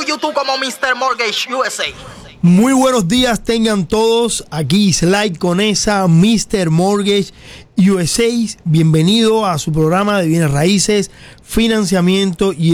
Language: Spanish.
YouTube como Mr. Mortgage USA. Muy buenos días tengan todos, aquí Islay Conesa, Mr. Mortgage USA. Bienvenido a su programa de bienes raíces, financiamiento y